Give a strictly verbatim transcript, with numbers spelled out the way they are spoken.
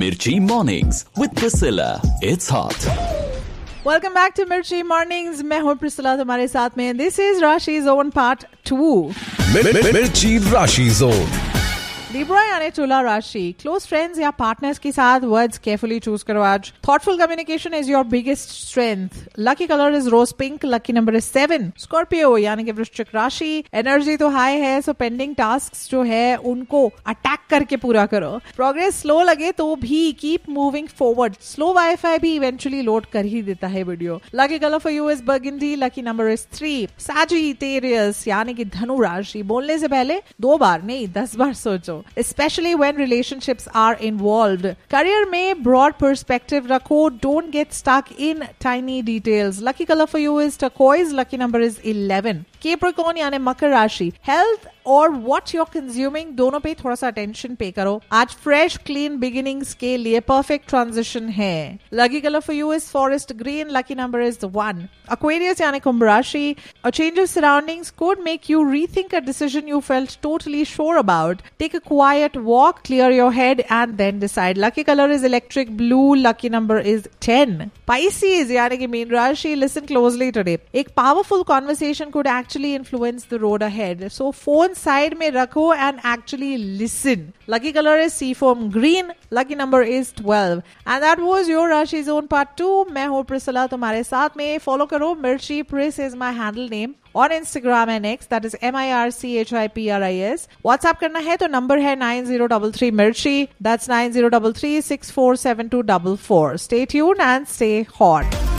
Mirchi Mornings with Priscilla. It's hot. Welcome back to मिर्ची mornings. मैं हूं Priscilla तुम्हारे साथ में. दिस इज राशि जोन पार्ट टू. मिर्ची राशि जोन. लिब्रा यानी तुला राशि. क्लोज फ्रेंड्स या पार्टनर्स के साथ वर्ड्स केयरफुली चूज करो आज. Thoughtful communication is your biggest strength. Lucky colour is rose pink. Lucky number is seven. Scorpio यानी कि वृश्चिक राशि. एनर्जी तो हाई है, सो पेंडिंग टास्क जो है उनको अटैक करके पूरा करो. प्रोग्रेस स्लो लगे तो भी keep moving forward. Slow wifi भी इवेंचुअली लोड कर ही देता है video. Lucky colour for you is burgundy. Lucky number is three. Sagittarius यानी कि धनु राशि. बोलने से पहले दो बार नहीं दस बार सोचो, especially when relationships are involved. Career में broad perspective रखो. Don't get stuck in tiny details. Lucky color for you is turquoise. Lucky number is eleven. Capricorn यानी मकर राशि. Health और what you're consuming दोनों पे थोड़ा सा अटेंशन पे करो. आज फ्रेश क्लीन बिगिनिंग्स के लिए परफेक्ट ट्रांजिशन है. Lucky colour for you is forest green. Lucky number is one. Aquarius यानी कुंभ राशि. A change of surroundings could make you rethink a decision you felt totally sure about. Take a quiet walk, clear your head and then decide. Lucky color is electric blue. Lucky number is ten. Pisces यानी कि mean राशि. Listen closely today. एक powerful conversation could actually influence the road ahead. So phone side में रखो and actually listen. Lucky color is seafoam green. Lucky number is twelve. And that was your Rashi Zone Part two. मैं हूँ Priscilla तुम्हारे साथ में. Follow करो. मिर्ची प्रिस is my handle name on Instagram and X. That is M I R C H I P R I S. WhatsApp करना है तो नंबर है nine zero three three मिर्ची. That's nine zero three three six four seven two four four. Stay tuned and stay hot.